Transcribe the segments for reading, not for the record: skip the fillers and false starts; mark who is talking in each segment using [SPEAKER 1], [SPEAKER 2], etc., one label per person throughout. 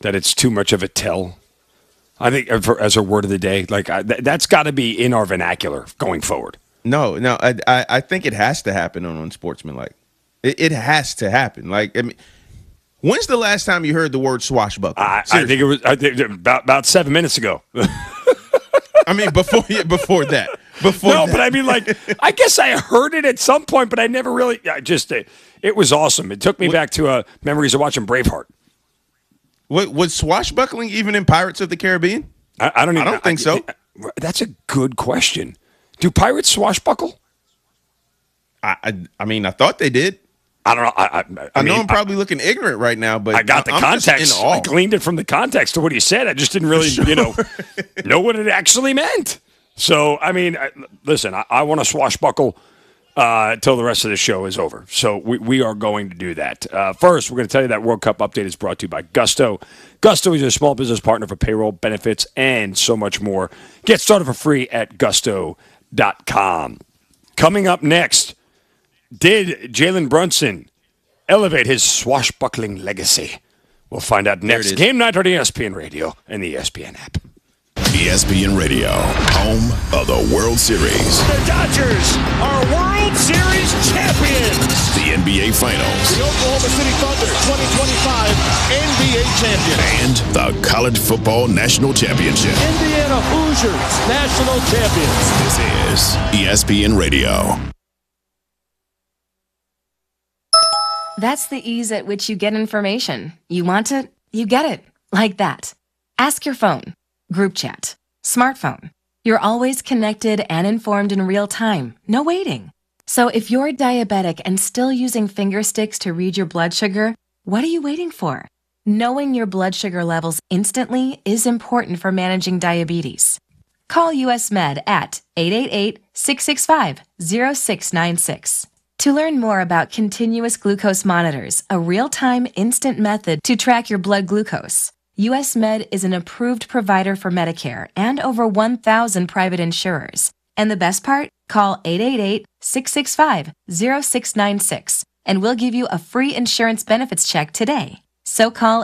[SPEAKER 1] that it's too much of a tell? I think as a word of the day, like that's got to be in our vernacular going forward.
[SPEAKER 2] No, I think it has to happen on Unsportsmanlike. It has to happen. Like, I mean, when's the last time you heard the word swashbuckler?
[SPEAKER 1] I think it was about 7 minutes ago.
[SPEAKER 2] I mean, before that.
[SPEAKER 1] But I mean, like, I guess I heard it at some point, but I never really. It was awesome. It took me back to memories of watching Braveheart.
[SPEAKER 2] Was swashbuckling even in Pirates of the Caribbean?
[SPEAKER 1] I don't think so. That's a good question. Do pirates swashbuckle?
[SPEAKER 2] I mean, I thought they did.
[SPEAKER 1] I don't know.
[SPEAKER 2] I know I'm probably looking ignorant right now, but
[SPEAKER 1] I got the context. I gleaned it from the context to what he said. I just didn't really, know what it actually meant. So, I mean, listen, I want to swashbuckle till the rest of the show is over. So we are going to do that. First, we're going to tell you that World Cup update is brought to you by Gusto. Gusto is a small business partner for payroll, benefits, and so much more. Get started for free at gusto.com. Coming up next, did Jalen Brunson elevate his swashbuckling legacy? We'll find out next. Game night on ESPN Radio and the ESPN app.
[SPEAKER 3] ESPN Radio, home of the World Series.
[SPEAKER 4] The Dodgers are World Series champions.
[SPEAKER 3] The NBA Finals.
[SPEAKER 4] The Oklahoma City Thunder 2025 NBA champion.
[SPEAKER 3] And the College Football National Championship.
[SPEAKER 4] Indiana Hoosiers national champions.
[SPEAKER 3] This is ESPN Radio.
[SPEAKER 5] That's the ease at which you get information. You want it, you get it. Like that. Ask your phone. Group chat. Smartphone. You're always connected and informed in real time. No waiting. So if you're diabetic and still using finger sticks to read your blood sugar, what are you waiting for? Knowing your blood sugar levels instantly is important for managing diabetes. Call US Med at 888-665-0696. To learn more about continuous glucose monitors, a real-time instant method to track your blood glucose, US Med is an approved provider for Medicare and over 1,000 private insurers. And the best part? Call 888-665-0696 and we'll give you a free insurance benefits check today. So call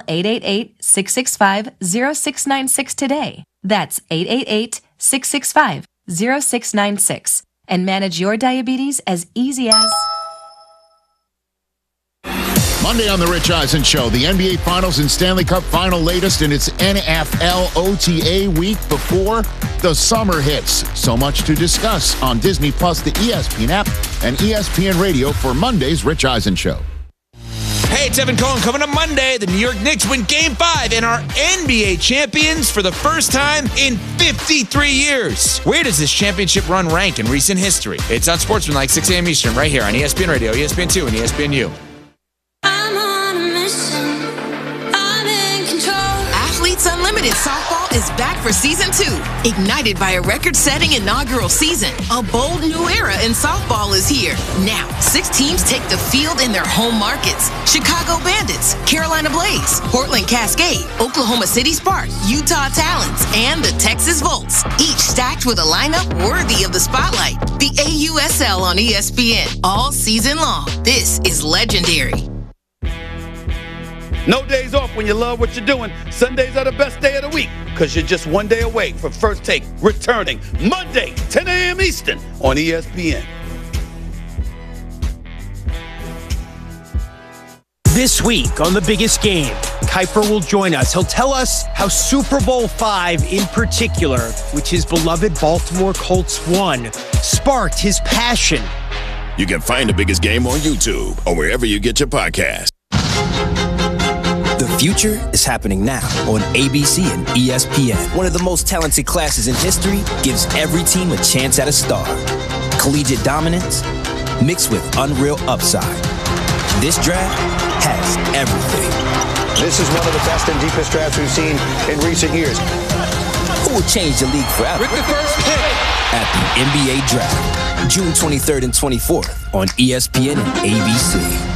[SPEAKER 5] 888-665-0696 today. That's 888-665-0696 and manage your diabetes as easy as...
[SPEAKER 6] Monday on The Rich Eisen Show, the NBA Finals and Stanley Cup Final latest in its NFL OTA week before the summer hits. So much to discuss on Disney Plus, the ESPN app, and ESPN Radio for Monday's Rich Eisen Show.
[SPEAKER 7] Hey, it's Evan Cohen. Coming up Monday, the New York Knicks win Game 5 and are NBA champions for the first time in 53 years. Where does this championship run rank in recent history? It's on Sportsmanlike, 6 a.m. Eastern, right here on ESPN Radio, ESPN2, and ESPNU.
[SPEAKER 8] Unlimited Softball is back for Season 2. Ignited by a record-setting inaugural season, a bold new era in softball is here. Now, 6 teams take the field in their home markets. Chicago Bandits, Carolina Blaze, Portland Cascade, Oklahoma City Spark, Utah Talons, and the Texas Volts. Each stacked with a lineup worthy of the spotlight. The AUSL on ESPN all season long. This is legendary.
[SPEAKER 9] No days off when you love what you're doing. Sundays are the best day of the week because you're just one day away from First Take returning Monday, 10 a.m. Eastern on ESPN.
[SPEAKER 10] This week on The Biggest Game, Kuiper will join us. He'll tell us how Super Bowl V in particular, which his beloved Baltimore Colts won, sparked his passion.
[SPEAKER 3] You can find The Biggest Game on YouTube or wherever you get your podcast.
[SPEAKER 11] The future is happening now on ABC and ESPN. One of the most talented classes in history gives every team a chance at a star. Collegiate dominance mixed with unreal upside. This draft has everything.
[SPEAKER 12] This is one of the best and deepest drafts we've seen in recent years.
[SPEAKER 11] Who will change the league forever?
[SPEAKER 4] With the first pick
[SPEAKER 11] at the NBA Draft, June 23rd and 24th on ESPN and ABC.